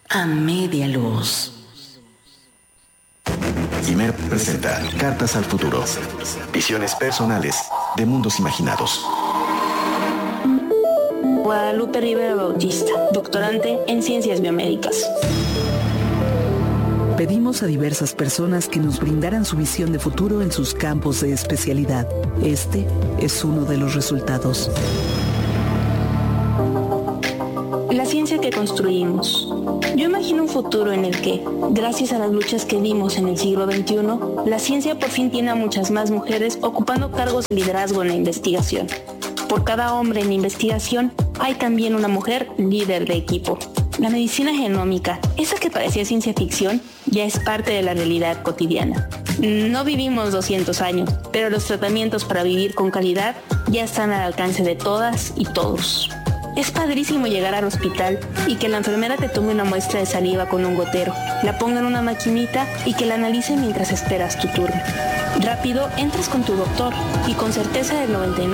A media luz. Imer presenta Cartas al Futuro. Visiones personales de mundos imaginados. Guadalupe Rivera Bautista, doctorante en Ciencias Biomédicas. Pedimos a diversas personas que nos brindaran su visión de futuro en sus campos de especialidad. Este es uno de los resultados. La ciencia que construimos. Yo imagino un futuro en el que, gracias a las luchas que dimos en el siglo XXI, la ciencia por fin tiene a muchas más mujeres ocupando cargos de liderazgo en la investigación. Por cada hombre en investigación, hay también una mujer líder de equipo. La medicina genómica, esa que parecía ciencia ficción, ya es parte de la realidad cotidiana. No vivimos 200 años, pero los tratamientos para vivir con calidad ya están al alcance de todas y todos. Es padrísimo llegar al hospital y que la enfermera te tome una muestra de saliva con un gotero, la ponga en una maquinita y que la analice mientras esperas tu turno. Rápido entras con tu doctor y con certeza del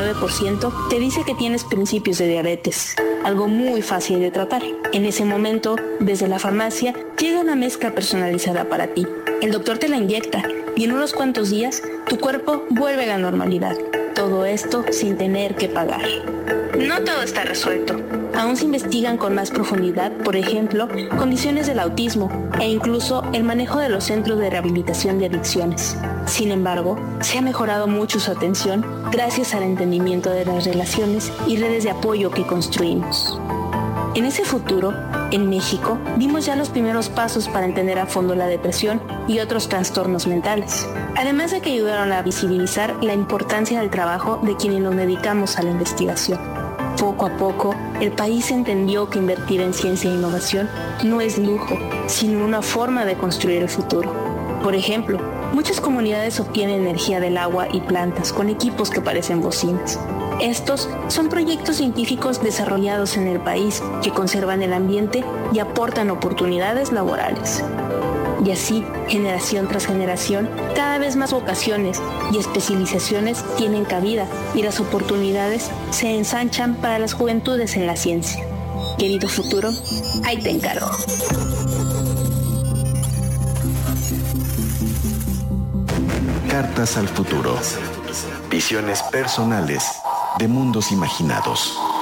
99% te dice que tienes principios de diabetes, algo muy fácil de tratar. En ese momento, desde la farmacia, llega una mezcla personalizada para ti. El doctor te la inyecta y en unos cuantos días tu cuerpo vuelve a la normalidad. Todo esto sin tener que pagar. No todo está resuelto. Aún se investigan con más profundidad, por ejemplo, condiciones del autismo e incluso el manejo de los centros de rehabilitación de adicciones. Sin embargo, se ha mejorado mucho su atención gracias al entendimiento de las relaciones y redes de apoyo que construimos. En ese futuro, en México, dimos ya los primeros pasos para entender a fondo la depresión y otros trastornos mentales, además de que ayudaron a visibilizar la importancia del trabajo de quienes nos dedicamos a la investigación. Poco a poco, el país entendió que invertir en ciencia e innovación no es lujo, sino una forma de construir el futuro. Por ejemplo, muchas comunidades obtienen energía del agua y plantas con equipos que parecen bocinas. Estos son proyectos científicos desarrollados en el país que conservan el ambiente y aportan oportunidades laborales. Y así, generación tras generación, cada vez más vocaciones y especializaciones tienen cabida y las oportunidades se ensanchan para las juventudes en la ciencia. Querido futuro, ahí te encargo. Cartas al Futuro. Visiones personales de mundos imaginados.